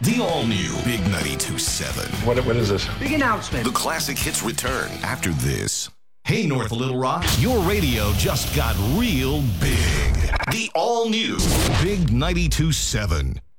The all-new Big 92.7. What is this? Big announcement. The classic hits return after this. Hey, North Little Rock, your radio just got real big. The all-new Big 92.7.